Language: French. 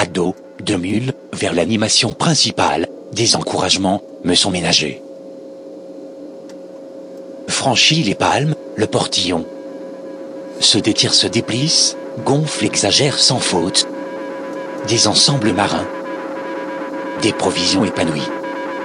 sacs d'eau, de mules, vers l'animation principale, des encouragements me sont ménagés. Franchis les palmes, le portillon se détire, se déplisse, gonfle, exagère sans faute. Des ensembles marins, des provisions épanouies.